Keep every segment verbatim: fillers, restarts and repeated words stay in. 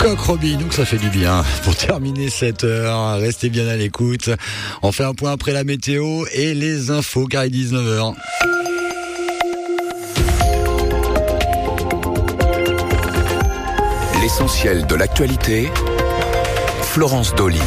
Coq Robin, donc ça fait du bien. Pour terminer cette heure, restez bien à l'écoute. On fait un point après la météo et les infos car il est dix-neuf heures. L'essentiel de l'actualité, Florence Dolly.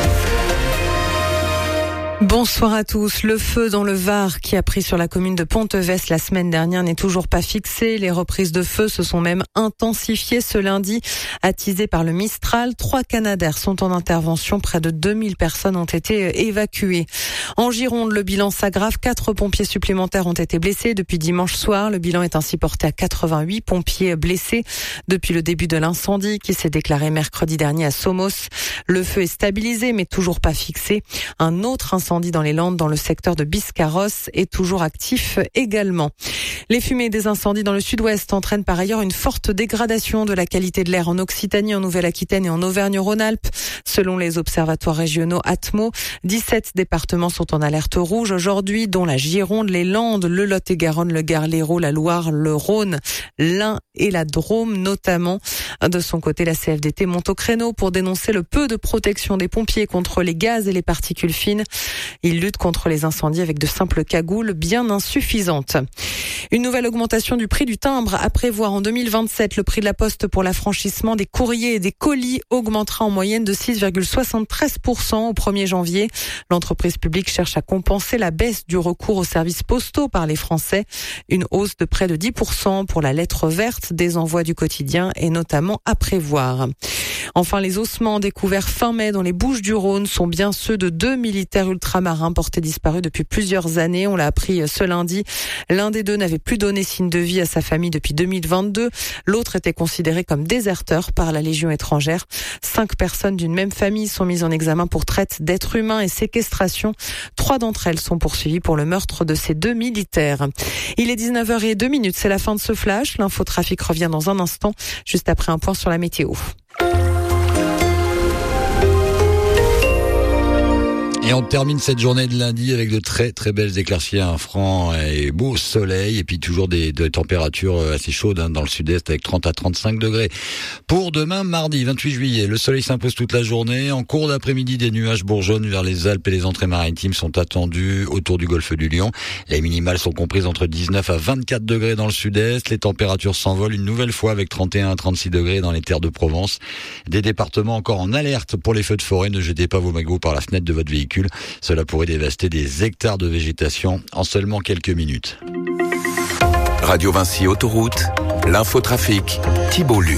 Bonsoir à tous. Le feu dans le Var qui a pris sur la commune de Pontevès la semaine dernière n'est toujours pas fixé. Les reprises de feu se sont même intensifiées ce lundi, attisées par le Mistral. Trois Canadaires sont en intervention. Près de deux mille personnes ont été évacuées. En Gironde, le bilan s'aggrave. Quatre pompiers supplémentaires ont été blessés depuis dimanche soir. Le bilan est ainsi porté à quatre-vingt-huit pompiers blessés depuis le début de l'incendie qui s'est déclaré mercredi dernier à Somos. Le feu est stabilisé mais toujours pas fixé. Un autre incendie Incendie dans les Landes, dans le secteur de Biscarrosse, est toujours actif également. Les fumées des incendies dans le sud-ouest entraînent par ailleurs une forte dégradation de la qualité de l'air en Occitanie, en Nouvelle-Aquitaine et en Auvergne-Rhône-Alpes. Selon les observatoires régionaux Atmo, dix-sept départements sont en alerte rouge aujourd'hui, dont la Gironde, les Landes, le Lot-et-Garonne, le Gard, l'Hérault, la Loire, le Rhône, l'Ain et la Drôme notamment. De son côté, la C F D T monte au créneau pour dénoncer le peu de protection des pompiers contre les gaz et les particules fines. Ils luttent contre les incendies avec de simples cagoules bien insuffisantes. Une nouvelle augmentation du prix du timbre à prévoir en deux mille vingt-sept. Le prix de la poste pour l'affranchissement des courriers et des colis augmentera en moyenne de six virgule soixante-treize pour cent au premier janvier. L'entreprise publique cherche à compenser la baisse du recours aux services postaux par les Français. Une hausse de près de dix pour cent pour la lettre verte des envois du quotidien est notamment à prévoir. Enfin, les ossements découverts fin mai dans les Bouches-du-Rhône sont bien ceux de deux militaires ultramarins portés disparus depuis plusieurs années. On l'a appris ce lundi. L'un des deux n'avait plus donné signe de vie à sa famille depuis deux mille vingt-deux. L'autre était considéré comme déserteur par la Légion étrangère. Cinq personnes d'une même famille sont mises en examen pour traite d'êtres humains et séquestration. Trois d'entre elles sont poursuivies pour le meurtre de ces deux militaires. Il est dix-neuf heures zéro deux, c'est la fin de ce flash. L'infotrafic revient dans un instant, juste après un point sur la météo. Et on termine cette journée de lundi avec de très très belles éclaircies, un franc et beau soleil et puis toujours des, des températures assez chaudes hein, dans le sud-est avec trente à trente-cinq degrés. Pour demain, mardi vingt-huit juillet, le soleil s'impose toute la journée. En cours d'après-midi, des nuages bourgeonnent vers les Alpes et les entrées maritimes sont attendus autour du golfe du Lion. Les minimales sont comprises entre dix-neuf à vingt-quatre degrés dans le sud-est. Les températures s'envolent une nouvelle fois avec trente et un à trente-six degrés dans les terres de Provence. Des départements encore en alerte pour les feux de forêt. Ne jetez pas vos magots par la fenêtre de votre véhicule. Cela pourrait dévaster des hectares de végétation en seulement quelques minutes. Radio Vinci Autoroute, l'infotrafic, Thibault Luc.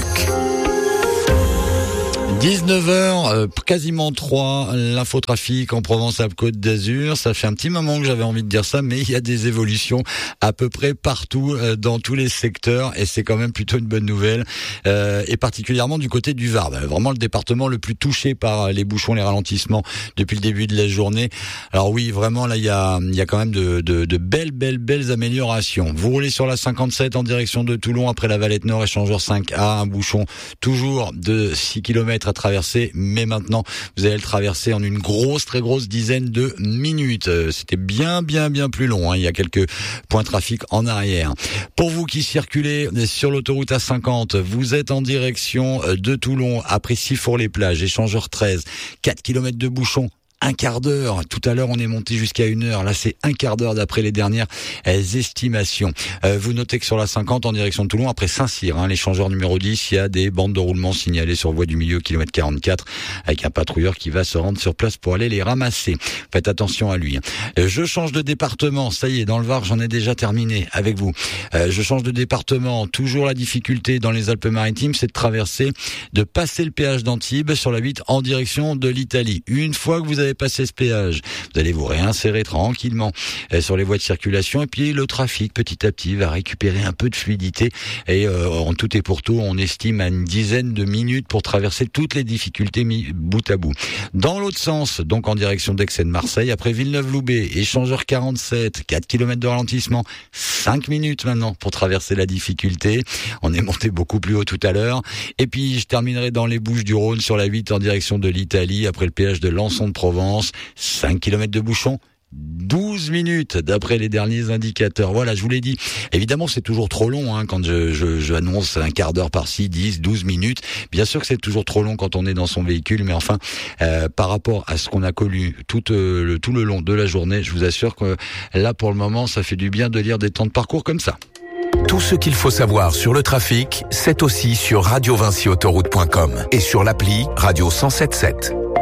dix-neuf heures, euh, quasiment trois, l'infotrafic en Provence-Alpes-Côte d'Azur. Ça fait un petit moment que j'avais envie de dire ça, mais il y a des évolutions à peu près partout, euh, dans tous les secteurs, et c'est quand même plutôt une bonne nouvelle, euh, et particulièrement du côté du Var. Ben, vraiment le département le plus touché par les bouchons, les ralentissements depuis le début de la journée. Alors oui, vraiment là, il y a, il y a quand même de, de, de belles, belles, belles améliorations. Vous roulez sur la cinquante-sept en direction de Toulon après la Valette Nord, échangeur cinq A, un bouchon toujours de six kilomètres à traverser, mais maintenant vous allez le traverser en une grosse, très grosse dizaine de minutes. C'était bien, bien, bien plus long, hein. Il y a quelques points de trafic en arrière. Pour vous qui circulez sur l'autoroute A cinquante, vous êtes en direction de Toulon après Sifour-les-Plages, échangeur treize, quatre kilomètres de bouchon. Un quart d'heure. Tout à l'heure, on est monté jusqu'à une heure. Là, c'est un quart d'heure d'après les dernières estimations. Euh, vous notez que sur la cinquante, en direction de Toulon, après Saint-Cyr, hein, l'échangeur numéro dix, il y a des bandes de roulement signalées sur voie du milieu, kilomètre quarante-quatre, avec un patrouilleur qui va se rendre sur place pour aller les ramasser. Faites attention à lui. Euh, je change de département. Ça y est, dans le Var, j'en ai déjà terminé avec vous. Euh, je change de département. Toujours la difficulté dans les Alpes-Maritimes, c'est de traverser, de passer le péage d'Antibes sur la huit en direction de l'Italie. Une fois que vous avez passé ce péage, vous allez vous réinsérer tranquillement euh, sur les voies de circulation et puis le trafic petit à petit va récupérer un peu de fluidité et euh, en tout et pour tout on estime à une dizaine de minutes pour traverser toutes les difficultés mis bout à bout. Dans l'autre sens, donc en direction d'Aix et de Marseille, après Villeneuve-Loubet, échangeur quarante-sept, quatre kilomètres de ralentissement, cinq minutes maintenant pour traverser la difficulté. On est monté beaucoup plus haut tout à l'heure. Et puis je terminerai dans les Bouches-du-Rhône sur la huit en direction de l'Italie après le péage de Lançon de Provence, cinq kilomètres de bouchon, douze minutes d'après les derniers indicateurs. Voilà, je vous l'ai dit. Évidemment, c'est toujours trop long hein, quand je, je, je annonce un quart d'heure par-ci, dix, douze minutes. Bien sûr que c'est toujours trop long quand on est dans son véhicule, mais enfin, euh, par rapport à ce qu'on a connu tout, euh, le, tout le long de la journée, je vous assure que là, pour le moment, ça fait du bien de lire des temps de parcours comme ça. Tout ce qu'il faut savoir sur le trafic, c'est aussi sur radio vinci autoroute point com et sur l'appli Radio cent sept sept.